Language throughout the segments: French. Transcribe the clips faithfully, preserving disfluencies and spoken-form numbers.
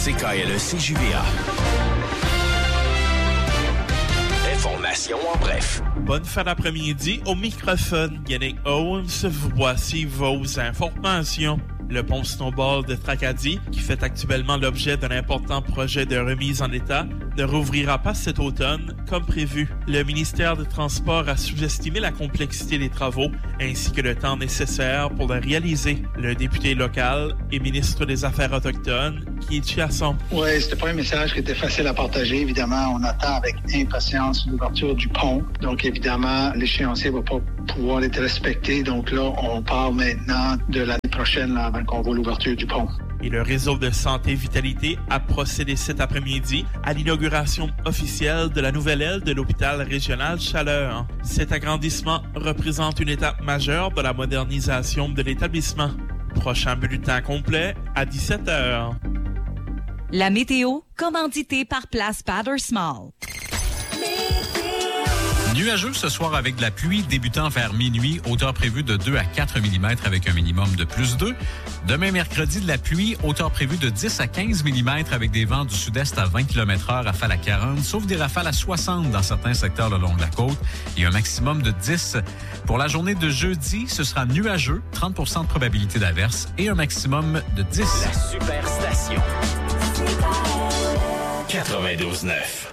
C K L E C J V A. Information en bref. Bonne fin d'après-midi. Au microphone, Yannick Owens. Voici vos informations. Le pont snowball de Tracadie, qui fait actuellement l'objet d'un important projet de remise en état, ne rouvrira pas cet automne comme prévu. Le ministère des Transports a sous-estimé la complexité des travaux ainsi que le temps nécessaire pour le réaliser. Le député local et ministre des Affaires autochtones, Keith Chiasson. Oui, c'était pas un message qui était facile à partager. Évidemment, on attend avec impatience l'ouverture du pont. Donc, évidemment, l'échéancier va pas pouvoir être respecté. Donc là, on part maintenant de l'année prochaine là, avant qu'on voit l'ouverture du pont. Et le réseau de santé Vitalité a procédé cet après-midi à l'inauguration officielle de la nouvelle aile de l'hôpital régional Chaleur. Cet agrandissement représente une étape majeure de la modernisation de l'établissement. Prochain bulletin complet à dix-sept heures. La météo, commanditée par Place Battersmall. Nuageux ce soir avec de la pluie débutant vers minuit, hauteur prévue de deux à quatre millimètres avec un minimum de plus deux. Demain mercredi, de la pluie, hauteur prévue de dix à quinze millimètres avec des vents du sud-est à vingt kilomètres heure, rafales à quarante, sauf des rafales à soixante dans certains secteurs le long de la côte et un maximum de dix. Pour la journée de jeudi, ce sera nuageux, trente pour cent de probabilité d'averse et un maximum de dix. La Superstation. quatre-vingt-douze neuf.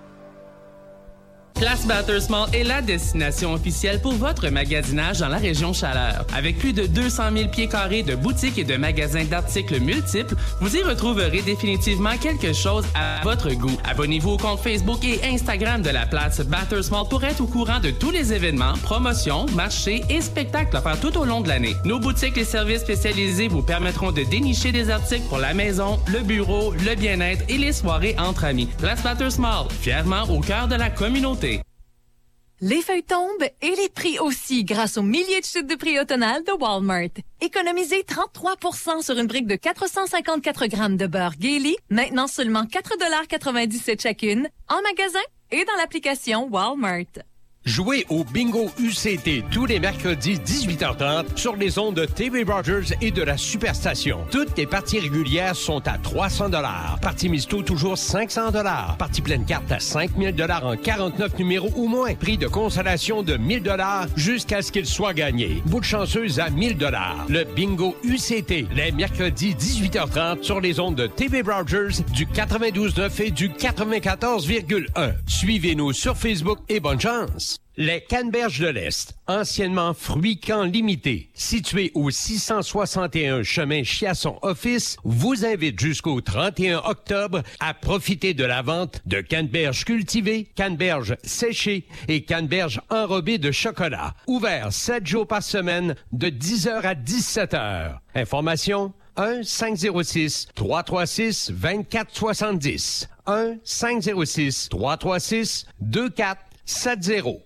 Place Battersmall est la destination officielle pour votre magasinage dans la région Chaleur. Avec plus de deux cent mille pieds carrés de boutiques et de magasins d'articles multiples, vous y retrouverez définitivement quelque chose à votre goût. Abonnez-vous au compte Facebook et Instagram de la Place Battersmall pour être au courant de tous les événements, promotions, marchés et spectacles offerts tout au long de l'année. Nos boutiques et services spécialisés vous permettront de dénicher des articles pour la maison, le bureau, le bien-être et les soirées entre amis. Place Battersmall, fièrement au cœur de la communauté. Les feuilles tombent et les prix aussi grâce aux milliers de chutes de prix automnales de Walmart. Économisez trente-trois pour cent sur une brique de quatre cent cinquante-quatre grammes de beurre Gailey, maintenant seulement quatre dollars quatre-vingt-dix-sept chacune, en magasin et dans l'application Walmart. Jouez au Bingo U C T tous les mercredis dix-huit heures trente sur les ondes de T V Rogers et de la Superstation. Toutes les parties régulières sont à trois cents dollars. Partie Misto toujours cinq cents dollars. Partie pleine carte à cinq mille dollars en quarante-neuf numéros ou moins. Prix de consolation de mille dollars jusqu'à ce qu'il soit gagné. Bout de chanceuse à mille dollars. Le Bingo U C T les mercredis dix-huit heures trente sur les ondes de T V Rogers du quatre-vingt-douze neuf et du quatre-vingt-quatorze virgule un. Suivez-nous sur Facebook et bonne chance. Les Canneberges de l'Est, anciennement Fruits-Camp Limité, situé au six cent soixante et un chemin Chiasson Office, vous invite jusqu'au trente et un octobre à profiter de la vente de canneberges cultivées, canneberges séchées et canneberges enrobées de chocolat. Ouvert sept jours par semaine de dix heures à dix-sept heures. Information un cinq zéro six trois trois six deux quatre sept zéro. un cinq zéro six trois trois six deux quatre sept zéro.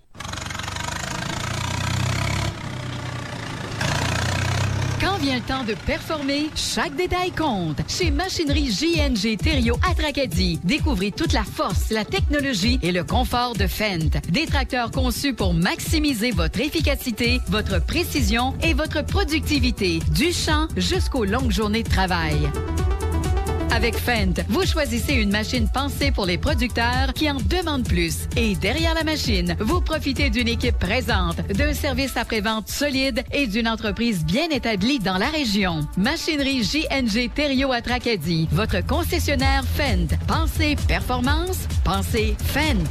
Quand vient le temps de performer, chaque détail compte. Chez Machinerie J N G Thériault à Tracadie, découvrez toute la force, la technologie et le confort de Fendt. Des tracteurs conçus pour maximiser votre efficacité, votre précision et votre productivité, du champ jusqu'aux longues journées de travail. Avec Fendt, vous choisissez une machine pensée pour les producteurs qui en demandent plus. Et derrière la machine, vous profitez d'une équipe présente, d'un service après-vente solide et d'une entreprise bien établie dans la région. Machinerie J N G Thériault à Tracadie, votre concessionnaire Fendt. Pensez performance, pensez Fendt.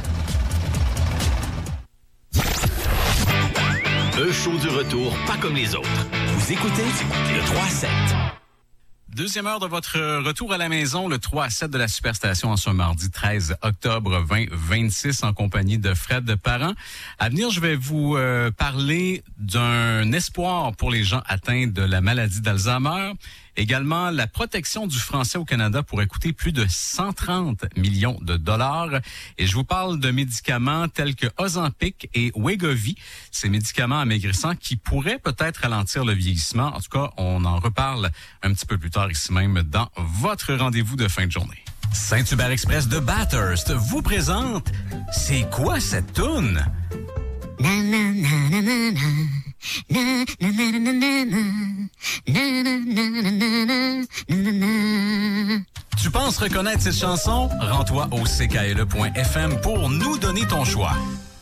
Le show du retour, pas comme les autres. Vous écoutez le trois à sept. Deuxième heure de votre retour à la maison, le trois à sept de la Superstation en ce mardi treize octobre vingt vingt-six en compagnie de Fred Parent. À venir, je vais vous euh, parler d'un espoir pour les gens atteints de la maladie d'Alzheimer. Également, la protection du français au Canada pourrait coûter plus de cent trente millions de dollars. Et je vous parle de médicaments tels que Ozempic et Wegovy, ces médicaments amaigrissants qui pourraient peut-être ralentir le vieillissement. En tout cas, on en reparle un petit peu plus tard ici même dans votre rendez-vous de fin de journée. Saint-Hubert Express de Bathurst vous présente « C'est quoi cette toune? » Na na na na na na na na na na na na na na na na na na. Tu penses penses reconnaître cette chanson? Rends-toi au c k l e point f m pour nous donner ton choix.